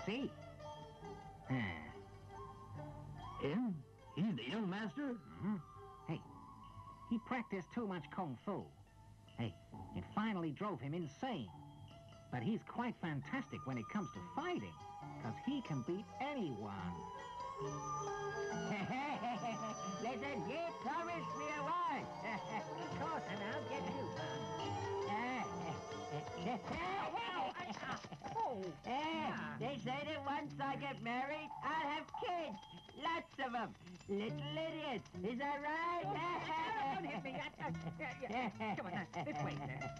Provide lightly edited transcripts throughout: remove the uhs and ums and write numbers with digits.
see? Him? He's the young master? Hey, he practiced too much kung fu. Hey, it finally drove him insane. But he's quite fantastic when it comes to fighting, because he can beat anyone. Listen, you promised me a wife. Of course, and I'll get you They say that once I get married, I'll have kids. Lots of them. Little idiots. Is that right? Don't hit me. Come on, this way,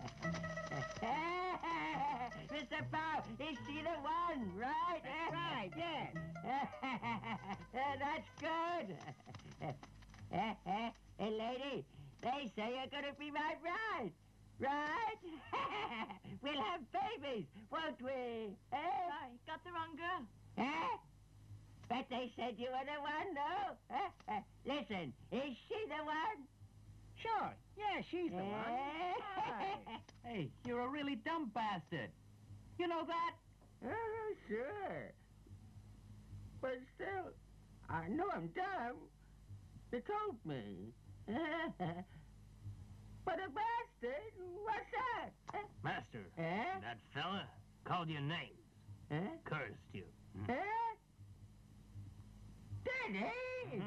Mr. Pow, is she the one, right? That's right, yes. That's good. Hey, lady, they say you're going to be my bride. Right? We'll have babies, won't we? Sorry, got the wrong girl. But they said you were the one, no? Listen, is she the one? Sure, yeah, she's the one. Right. Hey, you're a really dumb bastard. You know that? Oh, sure. But still, I know I'm dumb. They told me. But a bastard? What's that? Master, Eh? that fella called you names. Eh? Cursed you. Eh? Did he?